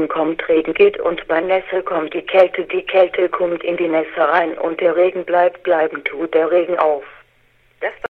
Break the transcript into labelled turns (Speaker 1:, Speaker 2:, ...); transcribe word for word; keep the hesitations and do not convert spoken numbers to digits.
Speaker 1: Regen kommt, Regen geht und bei Nässe kommt die Kälte, die Kälte kommt in die Nässe rein und der Regen bleibt, bleiben tut der Regen auf. Das